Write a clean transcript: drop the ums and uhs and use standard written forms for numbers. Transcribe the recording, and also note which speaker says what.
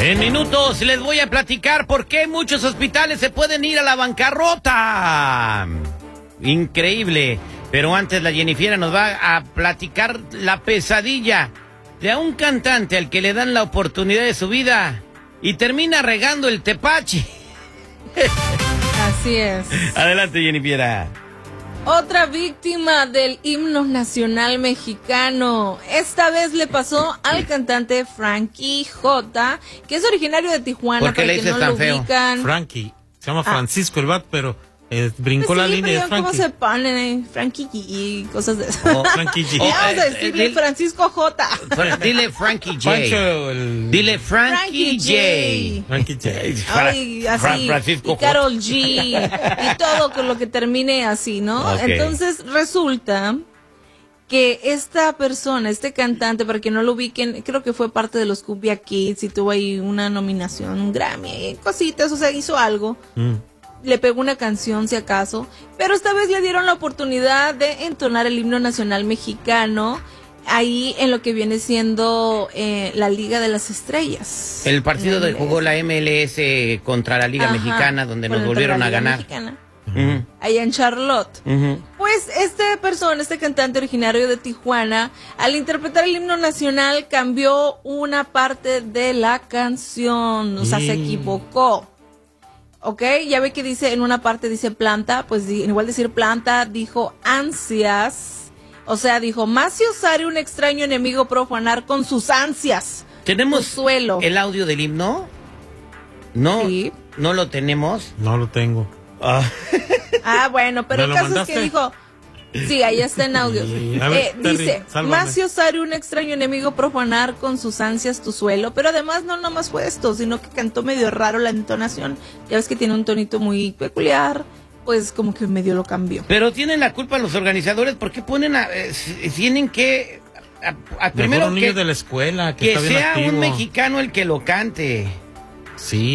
Speaker 1: En minutos les voy a platicar por qué muchos hospitales se pueden ir a la bancarrota. Increíble. Pero antes la Jennifiera nos va a platicar la pesadilla de un cantante al que le dan la oportunidad de su vida y termina regando el tepache.
Speaker 2: Así es.
Speaker 1: Adelante, Jennifiera.
Speaker 2: Otra víctima del himno nacional mexicano. Esta vez le pasó al cantante Frankie J, que es originario de Tijuana.
Speaker 1: ¿Por qué le dices tan feo?
Speaker 3: Frankie. Se llama Francisco el vato, pero brincó
Speaker 2: Pues
Speaker 3: la
Speaker 2: sí,
Speaker 3: línea de
Speaker 2: pero ¿cómo
Speaker 3: Frankie.
Speaker 2: se ponen? Frankie G y cosas de eso.
Speaker 3: Frankie G.
Speaker 2: Vamos a decirle Francisco J.
Speaker 1: Dile Frankie J.
Speaker 3: Pancho,
Speaker 1: Dile Frankie J.
Speaker 3: Frankie J.
Speaker 2: Ay, así,
Speaker 1: Francisco
Speaker 2: y Karol G, y todo con lo que termine así, ¿no?
Speaker 1: Okay.
Speaker 2: Entonces resulta que esta persona, este cantante, para que no lo ubiquen, creo que fue parte de los Cumbia Kids y tuvo ahí una nominación, un Grammy, cositas, o sea, hizo algo. Le pegó una canción si acaso, pero esta vez le dieron la oportunidad de entonar el himno nacional mexicano ahí en lo que viene siendo la Liga de las Estrellas.
Speaker 1: El partido de jugó la MLS contra la Liga Mexicana, donde nos volvieron a ganar.
Speaker 2: Allá en Charlotte. Pues este cantante originario de Tijuana, al interpretar el himno nacional, cambió una parte de la canción, o sea, se equivocó. ¿Ok? Ya ve que dice, en una parte dice planta, pues igual decir planta, dijo ansias. O sea, dijo, más si osare un extraño enemigo profanar con sus ansias.
Speaker 1: ¿Tenemos
Speaker 2: suelo.
Speaker 1: el audio del himno? No,
Speaker 2: Sí.
Speaker 1: no lo tenemos.
Speaker 3: No lo tengo.
Speaker 2: Bueno, pero
Speaker 3: ¿Me
Speaker 2: el
Speaker 3: lo
Speaker 2: caso es que
Speaker 3: mandaste?
Speaker 2: dijo, sí, ahí está en audio.
Speaker 3: A ver, Terry,
Speaker 2: dice,
Speaker 3: sálvame.
Speaker 2: más si osare un extraño enemigo profanar con sus ansias tu suelo, pero además no nomás fue esto, sino que cantó medio raro la entonación. Ya ves que tiene un tonito muy peculiar, pues como que medio lo cambió.
Speaker 1: Pero tienen la culpa los organizadores, porque ponen tienen que primero
Speaker 3: un niño de la escuela que
Speaker 1: que
Speaker 3: está bien
Speaker 1: sea
Speaker 3: activo.
Speaker 1: un mexicano el que lo cante.
Speaker 3: Sí.